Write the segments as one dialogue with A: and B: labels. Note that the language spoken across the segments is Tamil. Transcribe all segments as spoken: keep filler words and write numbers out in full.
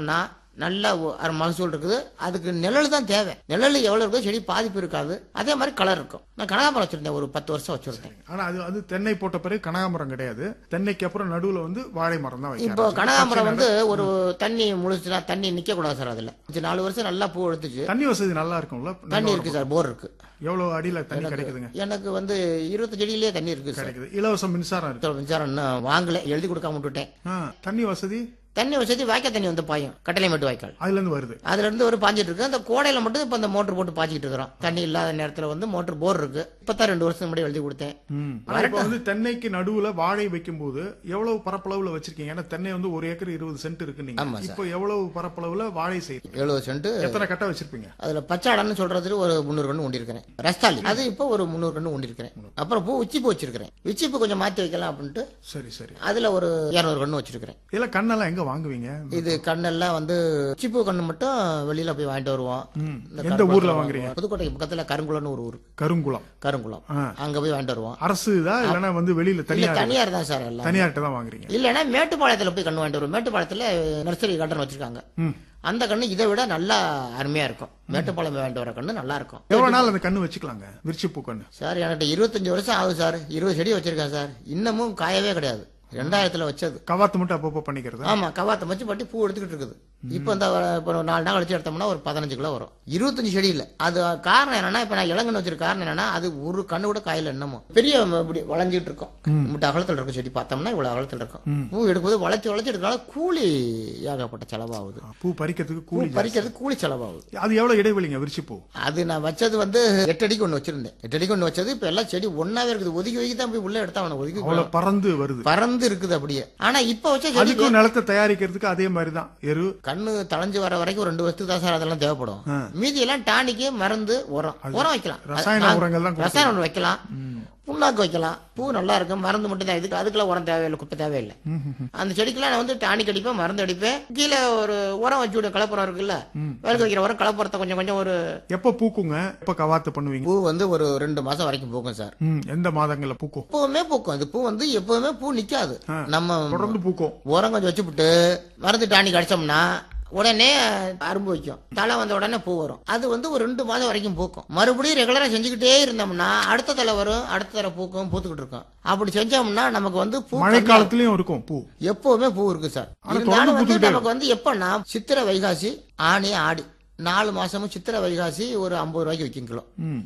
A: வச்சோம்னா நல்ல ஒரு மகசூல் இருக்குது. அதுக்கு நிழல் தான் தேவை. நிழல் எவ்வளவு இருக்கோ செடி பாதிப்பு இருக்காது. அதே மாதிரி கலர் இருக்கும். நான் கனகாமரம் வச்சிருந்தேன், ஒரு பத்து வருஷம் வச்சிருந்தேன்.
B: ஆனா அது அது தென்னை போட்ட பிறகு கனகாமரம் கிடையாது. தென்னைக்கு அப்புறம் நடுவுல வந்து வாழை மரம் தான்
A: இப்போ கனகாமரம் வந்து ஒரு தண்ணி முழுச்சுனா தண்ணி நிக்க கூடாது சார். அதுல நாலு வருஷம் நல்லா பூ எடுத்துச்சு.
B: தண்ணி வசதி நல்லா இருக்கும்ல?
A: தண்ணி இருக்கு சார், போர் இருக்கு.
B: எவ்வளவு அடியில தண்ணி கிடைக்குதுங்க?
A: எனக்கு வந்து இருபத்தி செடியிலேயே தண்ணி இருக்கு சார்.
B: கிடைக்குது. இலவச மின்சாரம் இருக்கு?
A: மின்சாரம் இன்னும் வாங்கல, எழுதி கொடுக்காம விட்டுட்டேன்.
B: தண்ணி வசதி?
A: தண்ணி வசதி வாய்க்கால் தண்ணி வந்து பாயும், கட்டளை மட்டும் வாய்க்கால்
B: அதுல இருந்து வருது.
A: அதுல இருந்து ஒரு பாஞ்சிட்டு இருக்கு. அந்த கோடையில மட்டும் இப்ப அந்த மோட்டர் போட்டு பாய்ச்சிட்டு இருக்கிறோம். தண்ணி இல்லாத நேரத்துல வந்து மோட்டர் போர் இருக்கு. இப்பதான் ரெண்டு வருஷம் முன்னாடி எழுதி கொடுத்தேன்.
B: இப்ப வந்து தென்னைக்கு நடுவுல வாழை வைக்கும் போது எவ்வளவு பரப்பளவுல வச்சிருக்கீங்க? ஏன்னா தென்னை வந்து ஒரு ஏக்கர் இருபது சென்ட் இருக்கு. நீங்க இப்போ எவ்வளவு பரப்பளவுல வாழை செய்யுங்க?
A: எழுபது சென்ட்.
B: எத்தனை கட்டை வச்சிருப்பீங்க?
A: அதுல பச்சாடன்னு சொல்றது ஒரு முன்னூறு கண்ணு கொண்டிருக்கிறேன். ரஸ்தாலி அது இப்போ ஒரு முன்னூறு கண்ணு கொண்டிருக்கிறேன். அப்புறம் பூ உச்சி பூ வச்சிருக்கிறேன். உச்சி பூ கொஞ்சம் மாத்தி வைக்கலாம் அப்படின்ட்டு.
B: சரி சரி.
A: அதுல ஒரு இருநூறு கண்ணு வச்சிருக்கிறேன்.
B: இதுல கண்ணெல்லாம் எங்க வாங்குவீங்க?
A: இது கண்ணெல்லாம் வந்து சிப்பு கண்ணு மட்டும் வெளியில போய் வாங்கிட்டு வருவோம்.
B: எந்த ஊர்ல வாங்குறீங்க?
A: புதுக்கோட்டைக்கு பக்கத்துல கருங்குளம்னு ஒரு ஊர்.
B: கருங்குளம்?
A: கருங்குளம். அங்க போய் வாங்கிட்டு வருவோம்.
B: அரசு தான் இல்லனா வந்து வெளியில தனியார்?
A: தனியார் தான் சார். எல்லாம்
B: தனியார்ட்ட தான் வாங்குறீங்க?
A: இல்லனா மேட்டுப்பாளையத்துல போய் கண்ணு வாங்கிட்டு வருவோம். மேட்டுப்பாளையத்துல நர்சரி கார்டன் வச்சிருக்காங்க. அந்த கண்ணு இதை விட நல்லா அருமையா இருக்கும். மேட்டுப்பாளையம் வாங்கிட்டு வர கண்ணு நல்லா இருக்கும்.
B: எவ்வளவு நாள் அந்த கண்ணு வச்சுக்கலாங்க? விரிச்சிப்பூ கண்ணு
A: சார் என்கிட்ட இருபத்தஞ்சு வருஷம் ஆகுது சார். இருபது செடி வச்சிருக்கேன் சார். இன்னமும் காயவே கிடையாது. ரெண்டாயிரத்துல வச்சது.
B: கவாத்து மட்டும் அப்பப்போ பண்ணிக்கிறது?
A: ஆமா, கவாத்தை வச்சு பட்டி பூ எடுத்துக்கிட்டு இருக்குது. இப்ப இந்த நாலு நாள் கழிச்சு எடுத்தோம்னா ஒரு பதினஞ்சு கிலோ வரும். இருபத்தஞ்சு செடி இல்ல. அது காரணம் என்னன்னா, இப்ப நான் இளங்கன்னு வச்சிருக்க காரணம் என்னன்னா, அது ஒரு கண்ணு கூட காயில என்னமோ பெரிய இப்படி வளைஞ்சிட்டு இருக்கும். முட்டை அகலத்தில் இருக்கும் செடி. பார்த்தோம்னா இவ்வளவு அகலத்தில் இருக்கும். பூ எடுக்கும்போது வளைச்சு வளைச்சு எடுக்கனால கூலி ஏகப்பட்ட செலவாகுது.
B: பூ பறிக்கிறதுக்கு கூலி
A: பறிக்கிறதுக்கு கூலி செலவாகுது.
B: அது எவ்வளவு இடைவெளிங்க விரிச்சு பூ?
A: அது நான் வச்சது வந்து எட்டு அடிக்கு ஒண்ணு வச்சிருந்தேன். எட்டு அடிக்கு ஒண்ணு வச்சது. இப்ப எல்லாம் செடி ஒன்னாவே இருக்குது. ஒதுக்கி ஒதுக்கி தான் போய் உள்ள எடுத்தா அவனை ஒதுக்கி
B: பறந்து வருது.
A: பறந்து இருக்குது அப்படியே. ஆனா இப்ப வச்ச
B: அதுக்கும் நிலத்தை தயாரிக்கிறதுக்கு அதே மாதிரிதான் எரு
A: கண்ணு தளைஞ்சு வர வரைக்கும் ரெண்டு வருஷத்துக்கு தான் சார் அதெல்லாம் தேவைப்படும். மீதி எல்லாம் டானிக்கு மருந்து உரம் உரம் வைக்கலாம்.
B: ரசாயன உரங்கள் தான்.
A: ரசாயன உரம் வைக்கலாம், புண்ணாக்கு வைக்கலாம். பூ நல்லா இருக்கும். மருந்து மட்டும் தான். இதுக்கு அதுக்கெல்லாம் உரம் தேவையில்லை, குப்பை தேவையில்லை. அந்த செடிக்கெல்லாம் நான் வந்து டானிக் அடிப்பேன், மருந்து அடிப்பேன். கீழே ஒரு உரம் வச்சு விட கலப்புறம் இருக்குல்ல, வேலைக்கு வைக்கிற உரம் கலப்புறத்தை கொஞ்சம் கொஞ்சம். ஒரு
B: எப்ப பூக்குங்க? எப்ப கவாத்து பண்ணுவீங்க?
A: பூ வந்து ஒரு ரெண்டு மாசம் வரைக்கும் பூக்கும் சார்.
B: எந்த மாதங்கள்ல பூக்கும்?
A: எப்பவுமே பூக்கும். அது பூ வந்து எப்பவுமே பூ நிக்காது. நம்ம
B: தொடர்ந்து பூக்கும்.
A: உரம் கொஞ்சம் வச்சுவிட்டு மருந்து டானிக் அடிச்சோம்னா உடனே அரும்பு வைக்கும். தலை வந்த உடனே பூ வரும். அது வந்து ஒரு ரெண்டு மாதம் வரைக்கும் பூக்கும். மறுபடியும் ரெகுலரா செஞ்சுக்கிட்டே இருந்தோம்னா அடுத்த தலை வரும், அடுத்த தலை பூக்கும், பூத்துக்கிட்டு இருக்கும். அப்படி செஞ்சோம்னா நமக்கு வந்து பூ
B: மழை காலத்திலயும் இருக்கும். பூ எப்பவுமே
A: பூ இருக்கு சார். இருந்தாலும் வந்து நமக்கு வந்து எப்பன்னா சித்திரை வைகாசி ஆனி ஆடி நாலு மாசமும் சித்திரை வைகாசி ஒரு ஐம்பது ரூபாய்க்கு விற்கும் கிலோ.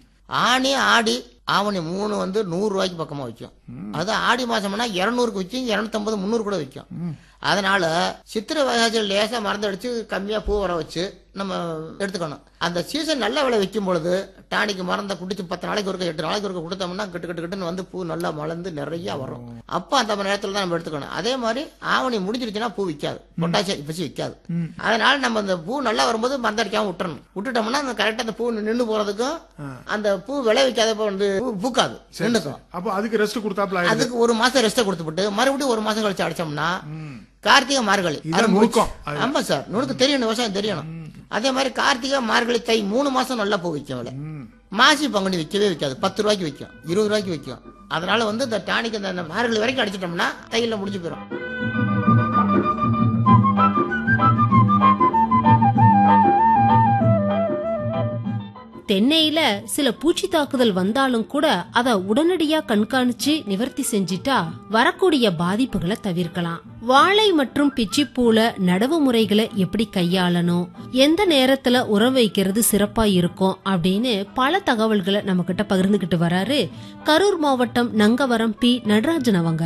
A: ஆனி ஆடி ஆவணி மூணு வந்து நூறு ரூபாய்க்கு பக்கமா விற்கும். அது ஆடி மாசம்னா இருநூறுக்கு விற்கும், இருநூத்தி ஐம்பது முன்னூறு கூட விற்கும். அதனால சித்திரை வைகாசியில் லேசா மருந்து அடிச்சு கம்மியா பூ வர வச்சு நம்ம எடுத்துக்கணும். அந்த சீசன் நல்ல விலை விற்கும் பொழுது டானிக்கு மருந்தை குடிச்சு பத்து நாளைக்கு ஒருக்க எட்டு நாளைக்கு ஒருக்க கொடுத்தோம்னா கிட்டு கிட்டு கிட்டுன்னு வந்து பூ நல்லா மலர்ந்து நிறைய வரும். அப்ப அந்த நேரத்துல தான் நம்ம எடுத்துக்கணும். அதே மாதிரி ஆவணி முடிஞ்சிருச்சுன்னா பூ விற்காது, பொட்டாசியம் பசி விற்காது. அதனால நம்ம அந்த பூ நல்லா வரும்போது மருந்து அடிக்காம விட்டுறணும். விட்டுட்டோம்னா அந்த கரெக்டா அந்த பூ நின்று போறதுக்கும் அந்த பூ விளைவிக்காத வந்து பூக்காது, நின்றுக்கும்.
B: அப்போ அதுக்கு ரெஸ்ட் கொடுத்தாப்ல
A: அதுக்கு ஒரு மாசம் ரெஸ்ட் கொடுத்துட்டு மறுபடியும் ஒரு மாசம் கழிச்சு அடிச்சோம்னா கார்த்திகை மார்கழி. ஆமா சார், நுணுக்கு தெரியணும், விவசாயம் தெரியணும். அதே மாதிரி கார்த்திகை மார்கழி தை மூணு மாசம் நல்லா பூ விற்கும். மாசி பங்குனி விற்கவே விற்காது. பத்து ரூபாய்க்கு விற்கும், இருபது ரூபாய்க்கு விற்கும். அதனால வந்து இந்த டானிக் இந்த மார்கழி வரைக்கும் அடிச்சிட்டோம்னா தையில முடிஞ்சு போயிடும்.
C: தென்னையில சில பூச்சி தாக்குதல் வந்தாலும் கூட அத உடனடியா கண்காணிச்சு நிவர்த்தி செஞ்சிட்டா வரக்கூடிய பாதிப்புகளை தவிர்க்கலாம். வாழை மற்றும் பிச்சிப்பூல நடவு முறைகளை எப்படி கையாளணும், எந்த நேரத்துல உரம் வைக்கிறது சிறப்பா இருக்கும் அப்படின்னு பல தகவல்களை நம்ம கிட்ட பகிர்ந்துகிட்டு வராரு கரூர் மாவட்டம் நங்கவரம் பி நடராஜன் அவங்க.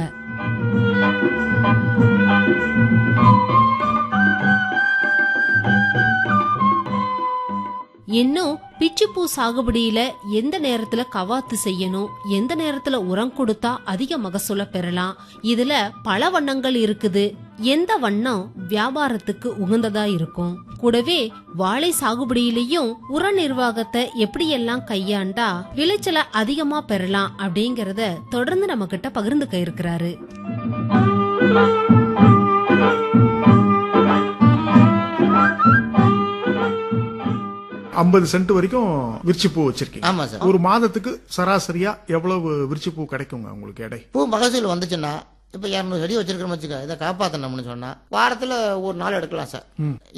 C: இன்னும் பிச்சிப்பூ சாகுபடியில எந்த நேரத்துல கவாத்து செய்யணும், எந்த நேரத்துல உரம் கொடுத்தா அதிக மகசூல பெறலாம், இதுல பல வண்ணங்கள் இருக்குது. எந்த வண்ணம் வியாபாரத்துக்கு உகந்ததா இருக்கும், கூடவே வாழை சாகுபடியிலையும் உர நிர்வாகத்தை எப்படியெல்லாம் கையாண்டா விளைச்சலை அதிகமா பெறலாம் அப்படிங்கறத தொடர்ந்து நம்ம கிட்ட பகிர்ந்துக்க இருக்கிறாரு.
B: ஐம்பது சென்ட் வரைக்கும் விரிச்சி பூ வச்சிருக்கீங்க.
A: ஆமா சார்.
B: ஒரு மாதத்துக்கு சராசரியா எவ்வளவு விரிச்சி பூ கிடைக்குங்க உங்களுக்கு எடை?
A: பூ மகசூல் வந்துச்சுன்னா இப்ப இருநூறு செடி வச்சிருக்கிறோம் வச்சுக்க, இதை காப்பாத்தணும்னு சொன்னா வாரத்துல ஒரு நாள் எடுக்கலாம் சார்.